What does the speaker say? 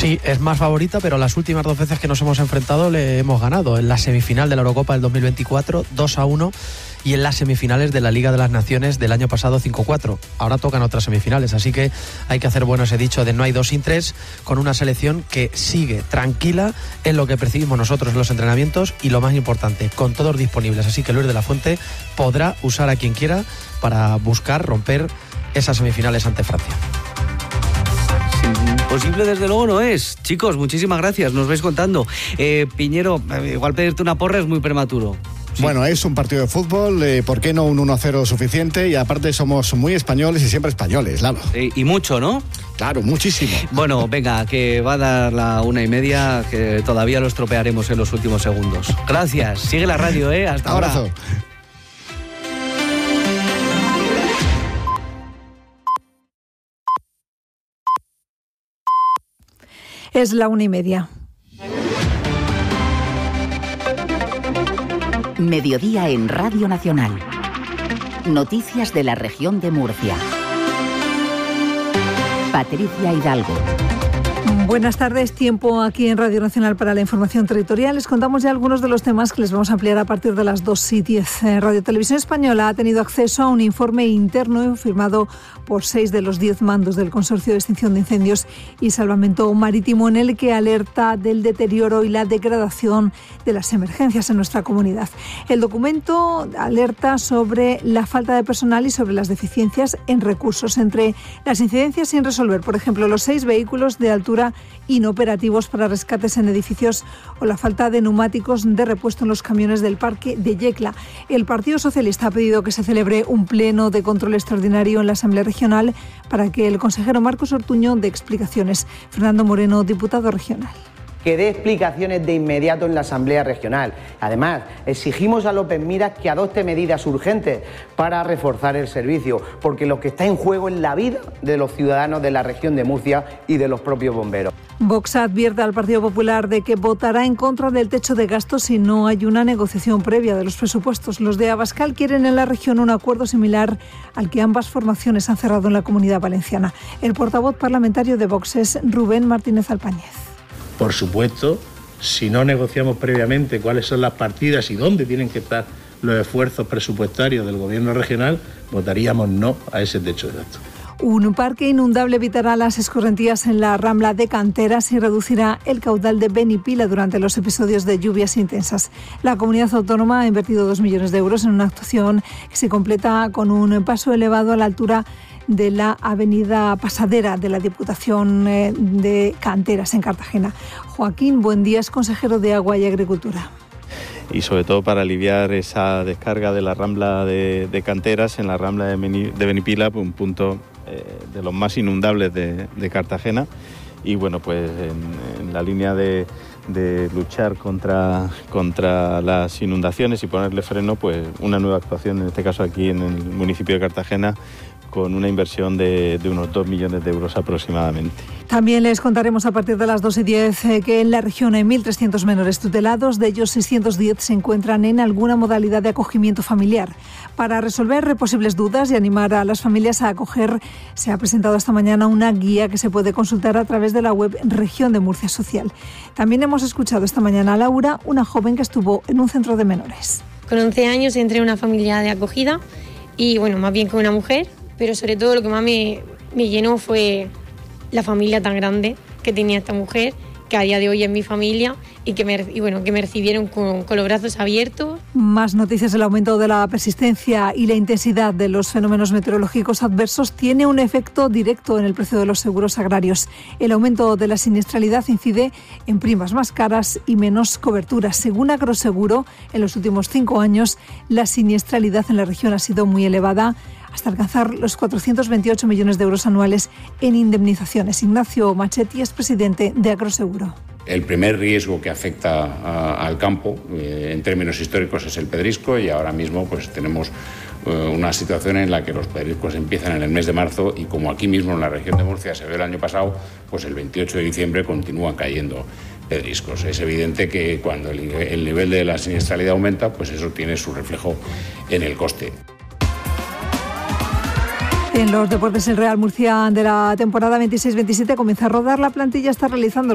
Sí, es más favorita, pero las últimas 2 veces que nos hemos enfrentado le hemos ganado. En la semifinal de la Eurocopa del 2024, 2-1, y en las semifinales de la Liga de las Naciones del año pasado, 5-4. Ahora tocan otras semifinales, así que hay que hacer bueno ese dicho de no hay 2 sin 3, con una selección que sigue tranquila en lo que percibimos nosotros en los entrenamientos y, lo más importante, con todos disponibles. Así que Luis de la Fuente podrá usar a quien quiera para buscar romper esas semifinales ante Francia. Imposible desde luego no es. Chicos, muchísimas gracias, nos vais contando. Piñero, igual pedirte una porra es muy prematuro. Sí. Bueno, es un partido de fútbol, ¿por qué no un 1-0 suficiente? Y aparte somos muy españoles y siempre españoles, claro. Y mucho, ¿no? Claro, muchísimo. Bueno, venga, que va a dar la 1:30, que todavía lo estropearemos en los últimos segundos. Gracias, sigue la radio, hasta ahora. Abrazo. Es la 1:30. Mediodía en Radio Nacional. Noticias de la región de Murcia. Patricia Hidalgo. Buenas tardes, tiempo aquí en Radio Nacional para la información territorial. Les contamos ya algunos de los temas que les vamos a ampliar a partir de las 2:10. Radio Televisión Española ha tenido acceso a un informe interno firmado por 6 de los 10 mandos del Consorcio de Extinción de Incendios y Salvamento Marítimo, en el que alerta del deterioro y la degradación de las emergencias en nuestra comunidad. El documento alerta sobre la falta de personal y sobre las deficiencias en recursos. Entre las incidencias sin resolver, por ejemplo, los 6 vehículos de altura inoperativos para rescates en edificios o la falta de neumáticos de repuesto en los camiones del parque de Yecla. El Partido Socialista ha pedido que se celebre un pleno de control extraordinario en la Asamblea Regional para que el consejero Marcos Ortuño dé explicaciones. Fernando Moreno, diputado regional. Que dé explicaciones de inmediato en la Asamblea Regional. Además, exigimos a López Miras que adopte medidas urgentes para reforzar el servicio, porque lo que está en juego es la vida de los ciudadanos de la región de Murcia y de los propios bomberos. Vox advierte al Partido Popular de que votará en contra del techo de gastos si no hay una negociación previa de los presupuestos. Los de Abascal quieren en la región un acuerdo similar al que ambas formaciones han cerrado en la Comunidad Valenciana. El portavoz parlamentario de Vox es Rubén Martínez Alpáñez. Por supuesto, si no negociamos previamente cuáles son las partidas y dónde tienen que estar los esfuerzos presupuestarios del gobierno regional, votaríamos no a ese techo de gasto. Un parque inundable evitará las escorrentías en la Rambla de Canteras y reducirá el caudal de Benipila durante los episodios de lluvias intensas. La comunidad autónoma ha invertido 2 millones de euros en una actuación que se completa con un paso elevado a la altura de la avenida Pasadera de la Diputación de Canteras en Cartagena. Joaquín Buendía es consejero de Agua y Agricultura. Y sobre todo para aliviar esa descarga de la Rambla de Canteras en la Rambla de Benipila, un punto de los más inundables de Cartagena. Y bueno, pues en la línea de luchar contra las inundaciones y ponerle freno, pues una nueva actuación, en este caso aquí en el municipio de Cartagena, con una inversión de unos 2 millones de euros aproximadamente. También les contaremos a partir de las 2:10 que en la región hay 1.300 menores tutelados, de ellos 610 se encuentran en alguna modalidad de acogimiento familiar. Para resolver posibles dudas y animar a las familias a acoger, se ha presentado esta mañana una guía que se puede consultar a través de la web Región de Murcia Social. También hemos escuchado esta mañana a Laura, una joven que estuvo en un centro de menores. Con 11 años entré en una familia de acogida y bueno, más bien con una mujer, pero sobre todo lo que más me llenó fue la familia tan grande que tenía esta mujer, que a día de hoy es mi familia y que me recibieron con los brazos abiertos. Más noticias. El aumento de la persistencia y la intensidad de los fenómenos meteorológicos adversos tiene un efecto directo en el precio de los seguros agrarios. El aumento de la siniestralidad incide en primas más caras y menos coberturas. Según Agroseguro, en los últimos 5 años la siniestralidad en la región ha sido muy elevada, hasta alcanzar los 428 millones de euros anuales en indemnizaciones. Ignacio Machetti es presidente de Agroseguro. El primer riesgo que afecta al campo, en términos históricos, es el pedrisco, y ahora mismo pues tenemos una situación en la que los pedriscos empiezan en el mes de marzo y, como aquí mismo en la región de Murcia se vio el año pasado, pues el 28 de diciembre continúan cayendo pedriscos. Es evidente que cuando el nivel de la siniestralidad aumenta, pues eso tiene su reflejo en el coste. En los deportes, el Real Murcia de la temporada 26-27 comienza a rodar. La plantilla está realizando